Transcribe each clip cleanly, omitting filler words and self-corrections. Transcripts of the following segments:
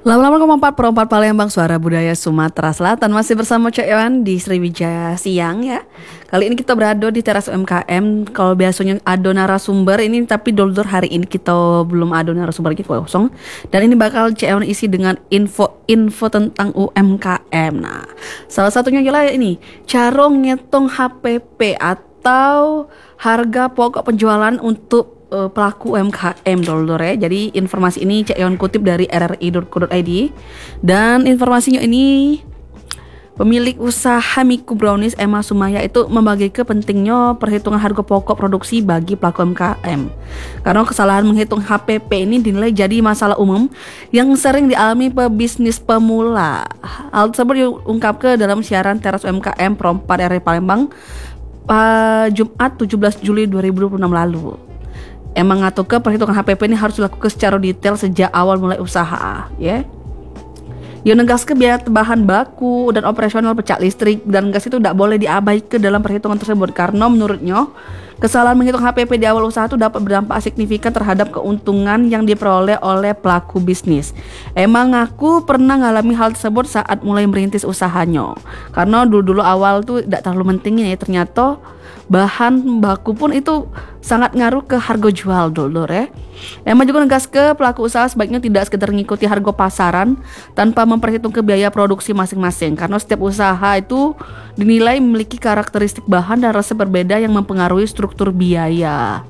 Lama-lama Kompak Perempat Palembang Suara Budaya Sumatera Selatan masih bersama Cak Yohan di Sriwijaya Siang ya. Kali ini kita berada di teras UMKM. Kalau biasanya ada narasumber ini, tapi dulur hari ini kita belum ada narasumber lagi kosong. Dan ini bakal Cak Yohan isi dengan info tentang UMKM. Nah, salah satunya adalah ini cara ngitung HPP atau harga pokok penjualan untuk pelaku UMKM dulur ya. Jadi informasi ini Cak Yon kutip dari rri.co.id. Dan informasinya ini pemilik usaha Miku Brownies Emma Sumaya itu membagi ke pentingnya perhitungan harga pokok produksi bagi pelaku UMKM. Karena kesalahan menghitung HPP ini dinilai jadi masalah umum yang sering dialami pebisnis pemula. Hal tersebut diungkapkan dalam siaran teras UMKM Perempat RI Palembang Jumat 17 Juli 2026 lalu. Emang ngatur ke perhitungan HPP ini harus dilakukan secara detail sejak awal mulai usaha ya. Dia negaskan biaya bahan baku dan operasional pecah listrik dan gas itu tidak boleh diabaikan dalam perhitungan tersebut karena menurutnya kesalahan menghitung HPP di awal usaha itu dapat berdampak signifikan terhadap keuntungan yang diperoleh oleh pelaku bisnis. Emang aku pernah ngalami hal tersebut saat mulai merintis usahanya. Karena dulu awal tuh tidak terlalu pentingnya ya, ternyata bahan baku pun itu sangat ngaruh ke harga jual dulur ya. Emang juga negas ke pelaku usaha sebaiknya tidak sekedar mengikuti harga pasaran tanpa memperhitungkan biaya produksi masing-masing karena setiap usaha itu dinilai memiliki karakteristik bahan dan resep berbeda yang mempengaruhi struktur biaya.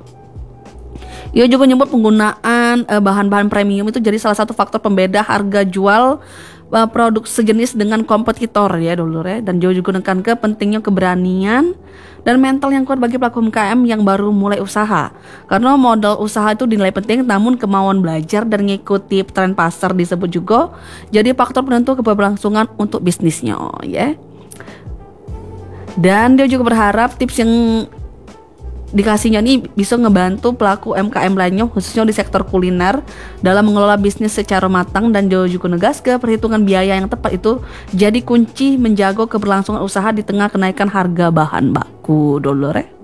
Ia juga menyebut penggunaan bahan-bahan premium itu jadi salah satu faktor pembeda harga jual produk sejenis dengan kompetitor ya dulur ya. Dan juga menekan ke pentingnya keberanian dan mental yang kuat bagi pelaku UMKM yang baru mulai usaha. Karena modal usaha itu dinilai penting, namun kemauan belajar dan mengikuti tren pasar disebut juga jadi faktor penentu keberlangsungan untuk bisnisnya ya. Dan dia juga berharap tips yang dikasihnya ini bisa ngebantu pelaku UMKM lainnya khususnya di sektor kuliner dalam mengelola bisnis secara matang. Dan juga negas ke perhitungan biaya yang tepat itu jadi kunci menjaga keberlangsungan usaha di tengah kenaikan harga bahan baku dulur ya.